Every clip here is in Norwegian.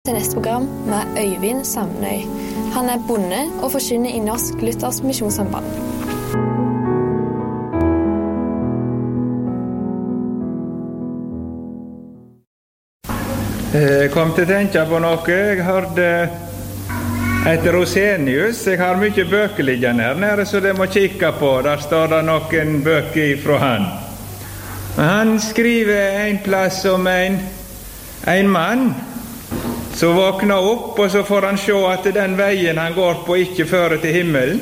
til neste program med Øyvind Samnøy. Han bonde og forkynner i Norsk Luthersk Misjonssamband. Jeg kom til å tenke på noe. Jeg hørte etter Rosenius. Jeg har mye bøker liggende her nede, så det må kikke på. Der står det noen bøker fra han. Han skriver en plass om en mann som våkner opp, og så får han se at den veien han går på ikke fører til himmelen,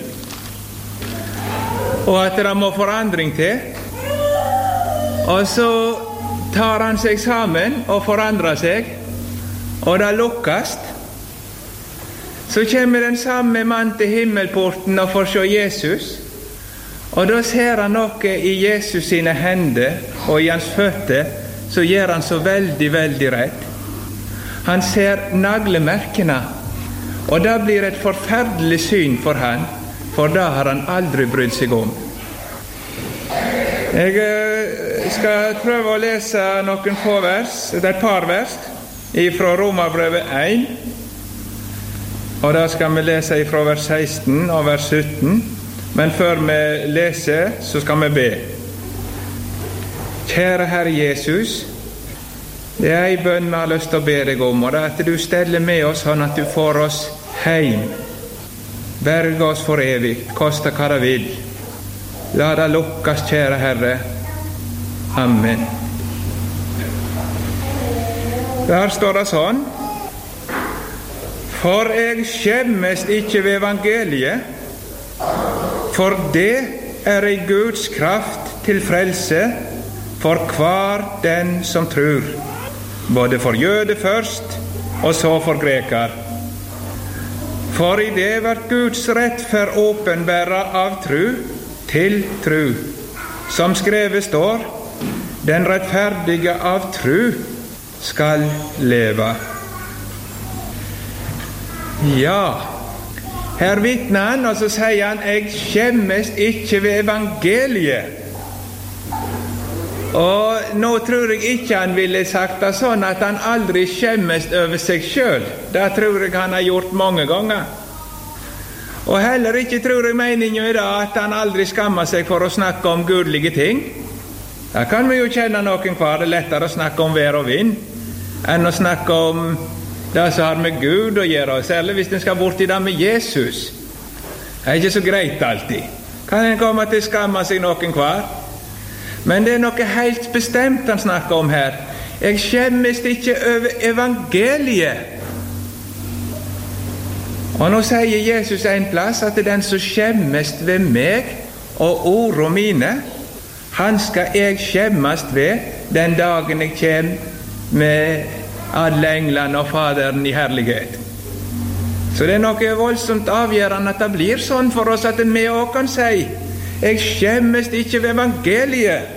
og at det må forandring til. Og så tar han seg sammen og forandrer seg, og det lukkes. Så kommer den samme mann til himmelporten og får se Jesus, og da ser han noe i Jesus sine hender og i hans føtter, så gjør han så veldig, veldig redd. Han ser naglemerkene, og det blir et forferdelig syn for han, for det har han aldri brydd seg om. Jeg skal prøve å lese noen få vers, et par vers, fra Romerbrevet 1, og da skal vi lese fra vers 16 og vers 17, men før vi leser, så skal vi be. Kjære Herre Jesus, det en bønn vi har lyst til å be deg om, og det at du steller med oss sånn at du får oss heim, berge oss for evig, koste hva det vil. La det lukkes, kjære Herre. Amen. Der står det sånn: For jeg skjemmes ikke ved evangeliet, for det ei Guds kraft til frelse for hver den som tror, både for jøde først, og så for greker. For i det vert Guds rettferd åpenbæret av tru til tru, som skrevet står, den rettferdige av tru skal leve. Ja, her vitner han, og så sier han, jeg skjemmes ikke ved evangeliet. Og nå tror jeg ikke han ville sagt det sånn at han aldri skjemmes over seg selv. Det tror jeg han har gjort mange ganger. Og heller ikke tror jeg meningen i dag at han aldri skammer seg for å snakke om gudelige ting. Da kan vi jo kjenne noen hver. Det er lettere å snakke om vær og vind enn å snakke om det som har med Gud å gjøre, særlig hvis den skal bort i det med Jesus. Det er ikke så greit alltid. Kan en komme til å skamme seg noen hver? Men det er noe helt bestemt han snakker om her. Jeg skjemmes ikke over evangeliet. Og nå sier Jesus en plass at den som skjemmes ved meg og ordene mine, han skal jeg skjemmes ved den dagen jeg kommer med alle englene og Faderen i herlighet. Så det er noe voldsomt avgjørende at det blir sånn for oss at vi også kan si, jeg skjemmes ikke ved evangeliet.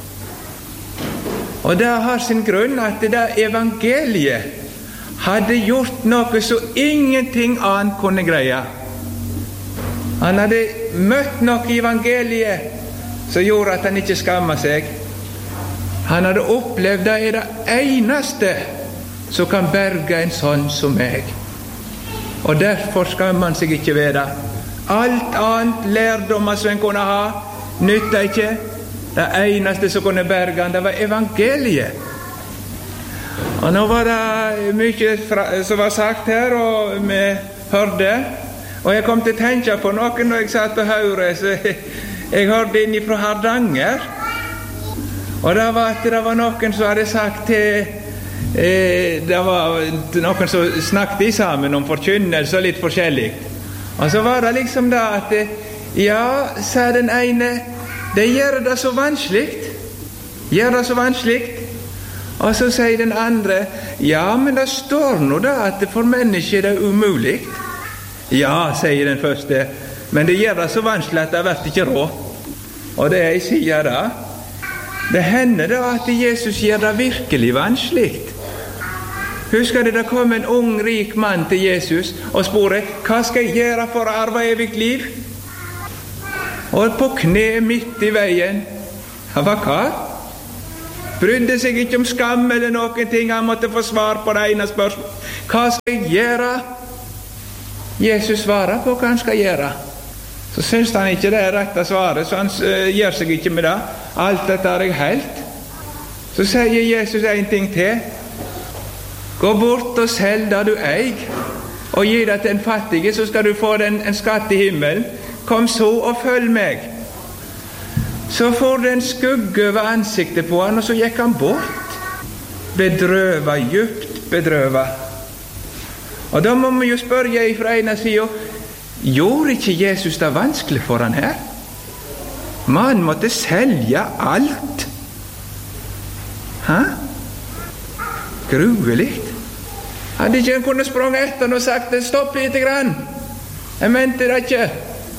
Og det har sin grunn at det evangeliet hadde gjort noe så ingenting annet kunne greie. Han hadde møtt noe i evangeliet som gjorde at han ikke skammer seg. Han hadde opplevd det er det eneste som kan berge en sånn som meg. Og derfor skammer han seg ikke ved det. Alt annet lærdommer som en kunne ha, nytta ikke. Det eneste som kunne berge han, det var evangeliet. Og nå var det mye som var sagt her, og vi hørte. Og jeg kom til å tenke på noe når jeg satt og hørte, så jeg hørte inn fra Hardanger. Og det var at det var noen som hadde sagt til, det var noen som snakket sammen om forkynnelse og litt forskjellig. Og så var det liksom det at, ja, sa den ene, det gjør det så vanskelig. Gjør det så vanskelig. Og så sier den andre, ja, men det står nå da at for mennesker er det umulig. Ja, sier den første, men det gjør det så vanskelig at det vet ikke råd. Og det jeg sier da, det hender da at Jesus gjør det virkelig vanskelig. Husker du, det kom en ung, rik mann til Jesus og spurte, hva skal jeg gjøre for å arve evig liv? Og på kne midt i veien, han var kar. brydde seg ikke om skam eller noen ting. Han måtte få svar på det ene spørsmålet. Hva skal jeg gjøre? Jesus svarer på hva han skal gjøre. Så synes han ikke det rette svaret, så han gjør seg ikke med det. Alt dette har jeg helt. Så sier Jesus en ting til. Gå bort og selg det du eier, og gi det til en fattige, så skal du få en skatt i himmelen. Kom så og følg meg. Så får det en skugge over ansiktet på han, og så gikk han bort. Bedrøva, djupt bedrøva. Og da må vi jo spørre fra ene siden, gjorde ikke Jesus det vanskelig for han her? Man måtte selge alt. Hæ? Gruvelig. Hadde ikke han kunnet sprunge etter han og sagt, stopp lite grann. Jeg mente det ikke.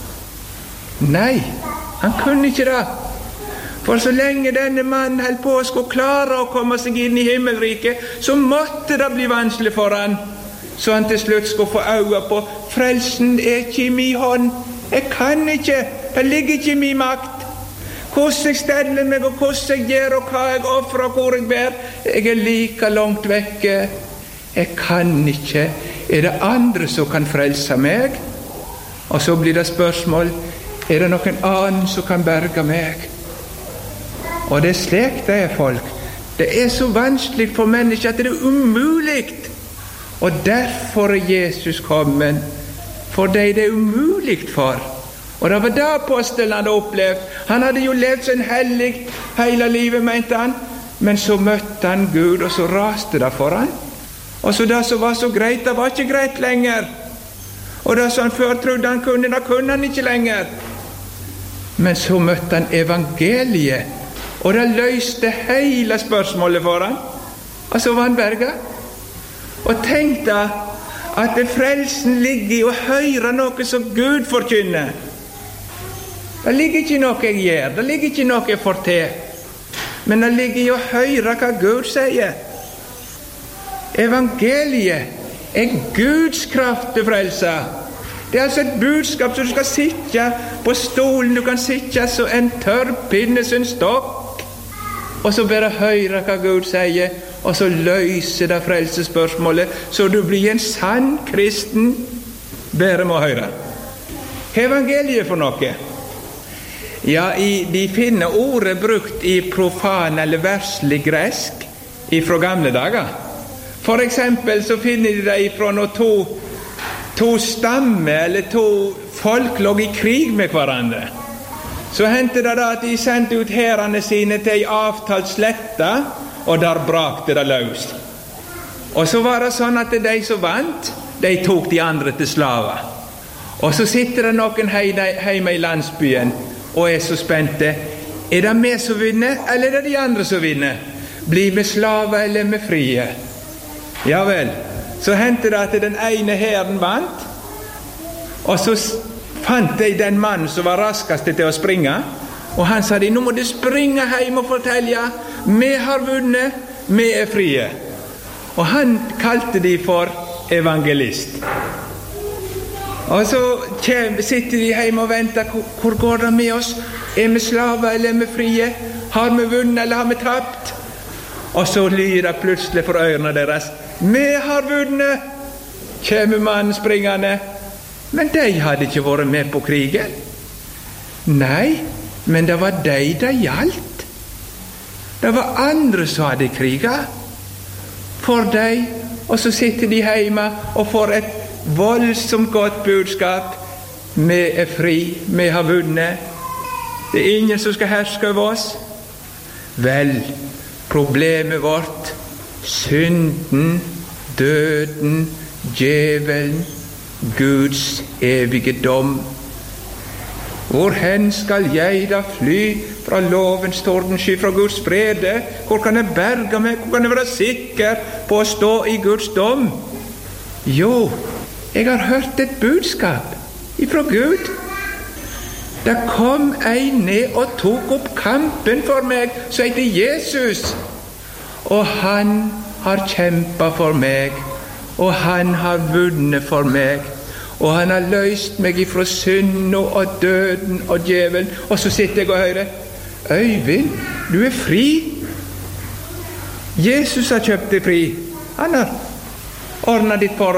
Nei, han kunne ikke det. For så lenge denne mannen holdt på å skulle klare å komme seg inn i himmelriket, så måtte det bli vanskelig for han. Så han til slutt skulle få øye på, frelsen ikke i min hånd. Jeg kan ikke, det ligger ikke i min makt. Hvordan jeg steller meg, og hvordan jeg gjør, og hva jeg offrer, og hvor jeg ber. Jeg like langt vekke. Jeg kan ikke. Er det andre som kan frelse meg? Og så blir det spørsmål, er det noen annen som kan berge meg? Og det slik det folk. Det så vanskelig for mennesker at det umulig. Og derfor Jesus kommet, for det umulig for. Og det var det apostelen hadde opplevd. Han hadde jo levd sånn hellig hele livet, mente han. Men så møtte han Gud, og så raste det for han. Og så det som var så greit, det var ikke greit lenger. Og det som han før trodde han kunne, det kunne han ikke lenger. Men så møtte han evangeliet, og det løste hele spørsmålet for han. Og så var han berget. Og tenk da at frelsen ligger i å høre noe som Gud forkynner. Det ligger ikke noe jeg gjør, det ligger ikke noe jeg får til, men det ligger i å høre hva Gud sier. Evangeliet Guds kraft til frelse. Det altså et budskap som du skal sitte på stolen, du kan sitte så en tørr pinne som en stokk, og så bare høre hva Gud sier, og så løser det frelsespørsmålet, så du blir en sann kristen. Bare må høre. Evangeliet for noe? Ja, de finner ordet brukt i profan eller verslig gresk fra gamle dager. For eksempel så finner de det fra når to stammer eller to folk lå i krig med hverandre. Så hendte det da at de sendte ut herrene sine til en avtalt slette, og der brakte det løs. Og så var det sånn at de som vant, de tok de andre til slaver. Og så sitter det noen hjemme i landsbyen og så spente. Er det vi som vinner, eller er det de andre som vinner? Blir vi slaver eller vi frie? Ja vel, så hendte det at den ene herren vant, og så fant de den mannen som var raskest til å springe, og han sa nå må du springe hjem og fortelle, vi har vunnet, vi frie. Og han kalte de for evangelist. Og så sitter de hjemme og venter, hvor går det med oss? Er vi slaver eller er vi frie? Har vi vunnet eller har vi tapt? Og så lyder det plutselig for ørene deres, vi har vunnet. Kommer mannen springende. Men de hadde ikke vært med på krigen. Nei, men det var de det gjaldt. Det var andre som hadde kriget for de, og så sitter de hjemme og får et voldsomt godt budskap. Vi fri, vi har vunnet. Det ingen som skal herske over oss. Vel, problemet vårt, synden, døden, djevelen, Guds evige dom. Hvor hen skal jeg da fly fra lovens tordensky, fra Guds frede? Hvor kan jeg berge meg? Hvor kan jeg være sikker på å stå i Guds dom? Jo, jeg har hørt et budskap ifra Gud. Det kom en ned og tok opp kampen for meg, så heter Jesus. Og han har kjempet for meg, og han har vunnet for meg, og han har løst meg ifra synd og døden og djevelen. Og så sitter jeg og hører, Øyvind, du fri. Jesus har kjøpt deg fri. Han har ordnet ditt forhold.